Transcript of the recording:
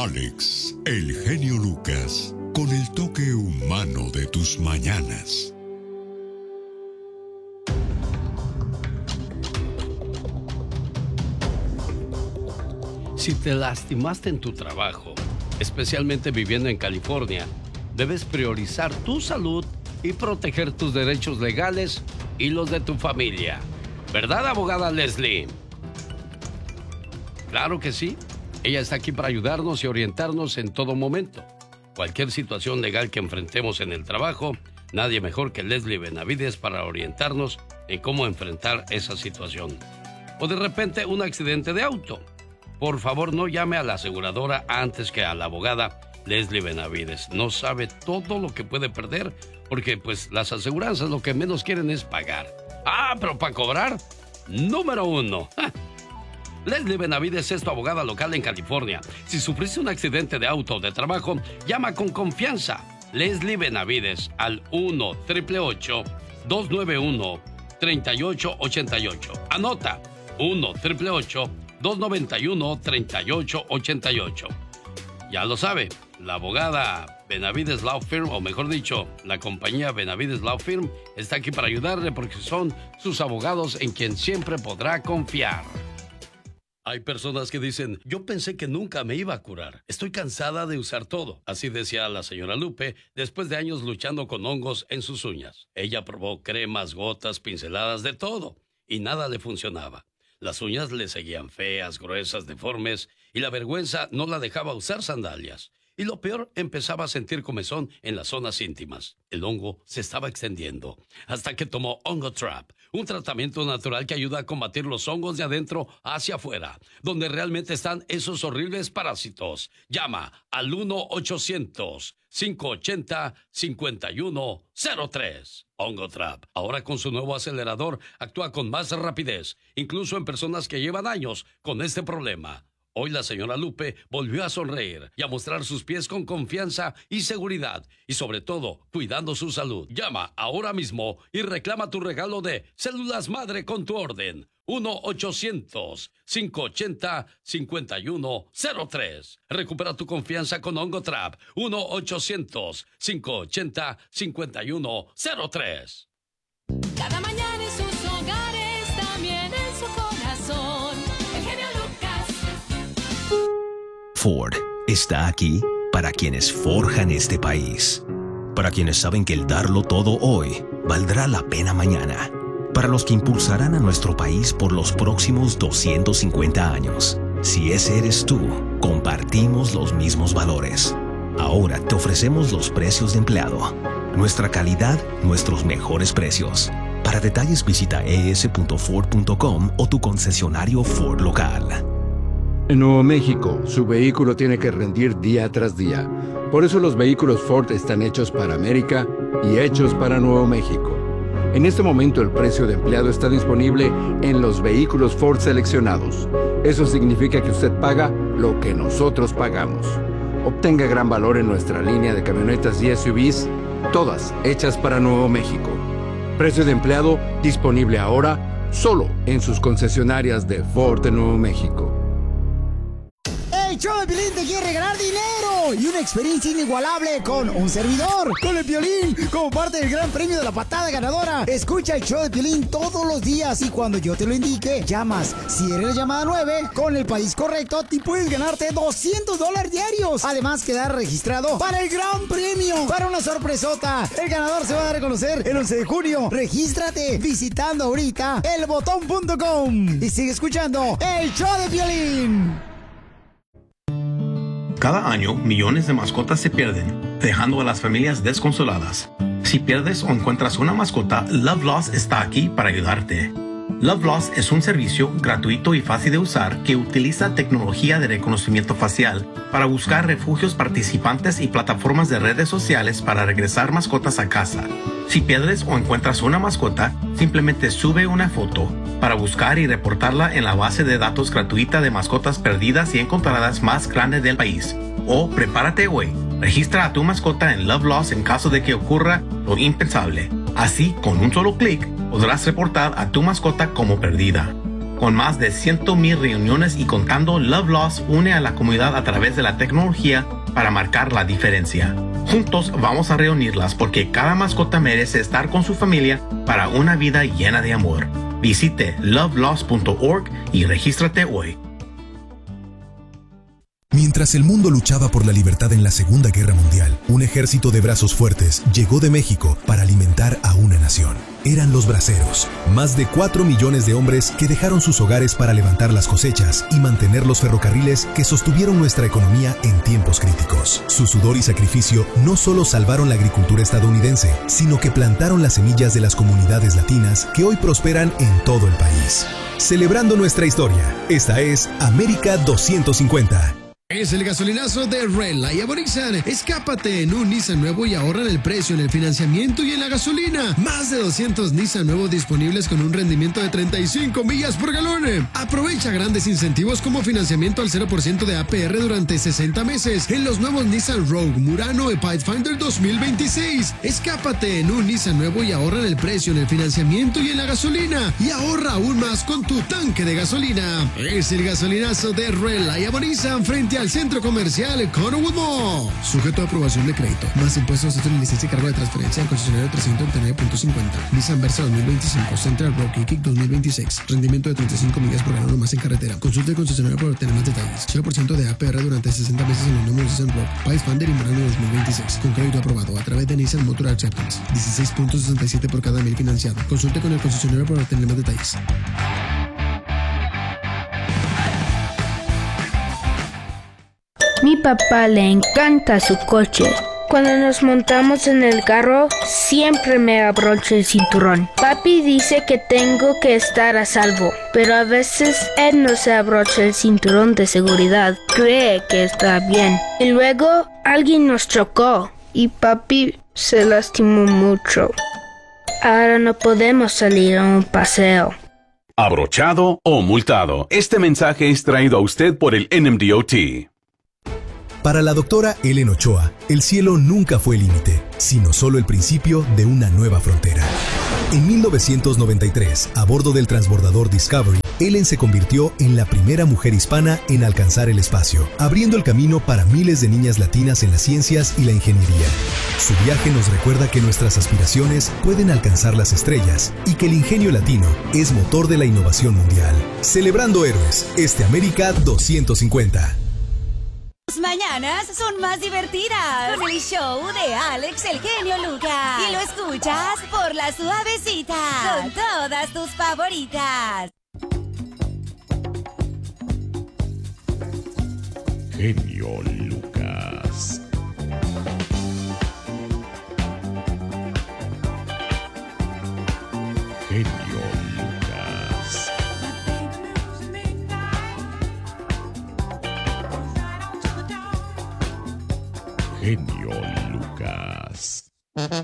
Alex, el genio Lucas, con el toque humano de tus mañanas. Si te lastimaste en tu trabajo, especialmente viviendo en California, debes priorizar tu salud y proteger tus derechos legales y los de tu familia. ¿Verdad, abogada Leslie? Claro que sí. Ella está aquí para ayudarnos y orientarnos en todo momento. Cualquier situación legal que enfrentemos en el trabajo, nadie mejor que Leslie Benavides para orientarnos en cómo enfrentar esa situación. O de repente un accidente de auto. Por favor, no llame a la aseguradora antes que a la abogada Leslie Benavides. No sabe todo lo que puede perder porque, pues, las aseguranzas lo que menos quieren es pagar. Ah, pero para cobrar, número 1. ¡Ja! Leslie Benavides es tu abogada local en California. Si sufriste un accidente de auto o de trabajo, llama con confianza. Leslie Benavides al 1-888-291-3888. Anota, 1-888-291-3888. Ya lo sabe, la abogada Benavides Law Firm, o mejor dicho, la compañía Benavides Law Firm, está aquí para ayudarle porque son sus abogados en quien siempre podrá confiar. Hay personas que dicen, yo pensé que nunca me iba a curar. Estoy cansada de usar todo. Así decía la señora Lupe después de años luchando con hongos en sus uñas. Ella probó cremas, gotas, pinceladas, de todo, y nada le funcionaba. Las uñas le seguían feas, gruesas, deformes, y la vergüenza no la dejaba usar sandalias. Y lo peor, empezaba a sentir comezón en las zonas íntimas. El hongo se estaba extendiendo, hasta que tomó Ongotrap, un tratamiento natural que ayuda a combatir los hongos de adentro hacia afuera, donde realmente están esos horribles parásitos. Llama al 1-800-580-5103. Ongotrap, ahora con su nuevo acelerador, actúa con más rapidez, incluso en personas que llevan años con este problema. Hoy la señora Lupe volvió a sonreír y a mostrar sus pies con confianza y seguridad, y sobre todo, cuidando su salud. Llama ahora mismo y reclama tu regalo de Células Madre con tu orden. 1-800-580-5103. Recupera tu confianza con Ongotrap. 1-800-580-5103. Cada mañana en sus hogares, también en su corazón. El genio Lucas. Ford está aquí para quienes forjan este país. Para quienes saben que el darlo todo hoy valdrá la pena mañana. Para los que impulsarán a nuestro país por los próximos 250 años. Si ese eres tú, compartimos los mismos valores. Ahora te ofrecemos los precios de empleado. Nuestra calidad, nuestros mejores precios. Para detalles visita es.ford.com o tu concesionario Ford local. En Nuevo México, su vehículo tiene que rendir día tras día. Por eso los vehículos Ford están hechos para América y hechos para Nuevo México. En este momento el precio de empleado está disponible en los vehículos Ford seleccionados. Eso significa que usted paga lo que nosotros pagamos. Obtenga gran valor en nuestra línea de camionetas y SUVs, todas hechas para Nuevo México. Precio de empleado disponible ahora solo en sus concesionarias de Ford de Nuevo México. El show de Piolín te quiere regalar dinero y una experiencia inigualable con un servidor, con el Piolín, como parte del gran premio de la patada ganadora. Escucha el show de Piolín todos los días y cuando yo te lo indique, llamas. Si eres la llamada 9, con el país correcto, y puedes ganarte $200 diarios. Además, quedar registrado para el gran premio, para una sorpresota. El ganador se va a dar a conocer el 11 de junio. Regístrate visitando ahorita elbotón.com y sigue escuchando el show de Piolín. Cada año, millones de mascotas se pierden, dejando a las familias desconsoladas. Si pierdes o encuentras una mascota, Love Lost está aquí para ayudarte. Love Lost es un servicio gratuito y fácil de usar que utiliza tecnología de reconocimiento facial para buscar refugios participantes y plataformas de redes sociales para regresar mascotas a casa. Si pierdes o encuentras una mascota, simplemente sube una foto para buscar y reportarla en la base de datos gratuita de mascotas perdidas y encontradas más grande del país. O prepárate hoy. Registra a tu mascota en Love Lost en caso de que ocurra lo impensable. Así, con un solo clic, podrás reportar a tu mascota como perdida. Con más de 100,000 reuniones y contando, Love Loss une a la comunidad a través de la tecnología para marcar la diferencia. Juntos vamos a reunirlas porque cada mascota merece estar con su familia para una vida llena de amor. Visite loveloss.org y regístrate hoy. Mientras el mundo luchaba por la libertad en la Segunda Guerra Mundial, un ejército de brazos fuertes llegó de México para alimentar a una nación. Eran los braceros, más de 4 millones de hombres que dejaron sus hogares para levantar las cosechas y mantener los ferrocarriles que sostuvieron nuestra economía en tiempos críticos. Su sudor y sacrificio no solo salvaron la agricultura estadounidense, sino que plantaron las semillas de las comunidades latinas que hoy prosperan en todo el país. Celebrando nuestra historia, esta es América 250. Es el gasolinazo de Reliable Nissan. Escápate en un Nissan nuevo y ahorra en el precio, en el financiamiento y en la gasolina. Más de 200 Nissan nuevos disponibles con un rendimiento de 35 millas por galón. Aprovecha grandes incentivos como financiamiento al 0% de APR durante 60 meses en los nuevos Nissan Rogue, Murano y Pathfinder 2026. Escápate en un Nissan nuevo y ahorra en el precio, en el financiamiento y en la gasolina. Y ahorra aún más con tu tanque de gasolina. Es el gasolinazo de Reliable Nissan frente al Centro Comercial Connowood Mall. Sujeto a aprobación de crédito. Más impuestos de licencia y cargo de transferencia al concesionario 339.50. Nissan Versa 2025. Central Rock Kick 2026. Rendimiento de 35 millas por galón o más en carretera. Consulte el concesionario para obtener más detalles. 0% de APR durante 60 meses en los nuevos Nissan Rock, Pathfinder y Murano 2026. Con crédito aprobado a través de Nissan Motor Acceptance. 16.67 por cada mil financiado. Consulte con el concesionario para obtener más detalles. Mi papá le encanta su coche. Cuando nos montamos en el carro, siempre me abrocha el cinturón. Papi dice que tengo que estar a salvo, pero a veces él no se abrocha el cinturón de seguridad. Cree que está bien. Y luego alguien nos chocó y papi se lastimó mucho. Ahora no podemos salir a un paseo. ¿Abrochado o multado? Este mensaje es traído a usted por el NMDOT. Para la doctora Ellen Ochoa, el cielo nunca fue el límite, sino solo el principio de una nueva frontera. En 1993, a bordo del transbordador Discovery, Ellen se convirtió en la primera mujer hispana en alcanzar el espacio, abriendo el camino para miles de niñas latinas en las ciencias y la ingeniería. Su viaje nos recuerda que nuestras aspiraciones pueden alcanzar las estrellas y que el ingenio latino es motor de la innovación mundial. Celebrando héroes, América 250. Tus mañanas son más divertidas con el show de Alex el Genio Lucas. Y lo escuchas por La Suavecita con todas tus favoritas. Genio Lucas. Genio Lucas. Genio Lucas.